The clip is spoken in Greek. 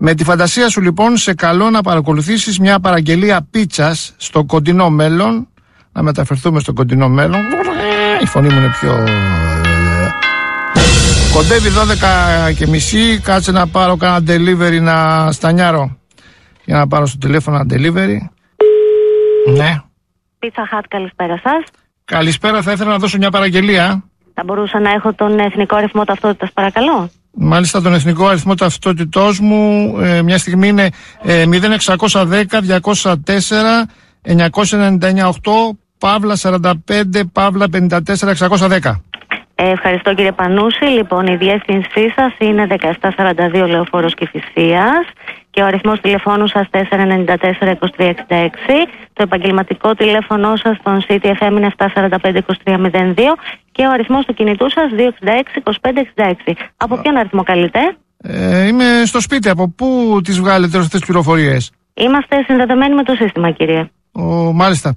Με τη φαντασία σου λοιπόν σε καλώ να παρακολουθήσεις μια παραγγελία πίτσας στο κοντινό μέλλον. Να μεταφερθούμε στο κοντινό μέλλον. Η φωνή μου είναι πιο... Κοντεύει 12:30. Κάτσε να πάρω κάνα delivery να στανιάρω. Για να πάρω στο τηλέφωνο ένα delivery. Ναι. Pizza Hut, καλησπέρα σας. Καλησπέρα, θα ήθελα να δώσω μια παραγγελία. Θα μπορούσα να έχω τον εθνικό αριθμό ταυτότητας, παρακαλώ? Μάλιστα, τον εθνικό αριθμό ταυτότητός μου μια στιγμή είναι 0610-204-999-8 Παύλα 45 Παύλα 54-610. Ευχαριστώ κύριε Πανούση. Λοιπόν, η διεύθυνσή σας είναι 1742 Λεωφόρος Κηφισίας και ο αριθμός τηλεφώνου σας 494-2366. Το επαγγελματικό τηλέφωνο σας στον CTFM είναι 745-2302 και ο αριθμός του κινητού σας 266-2566. Από ποιον αριθμό καλείτε? Είμαι στο σπίτι. Από πού τις βγάλετε αυτές τις πληροφορίες? Είμαστε συνδεδεμένοι με το σύστημα, κύριε. Μάλιστα.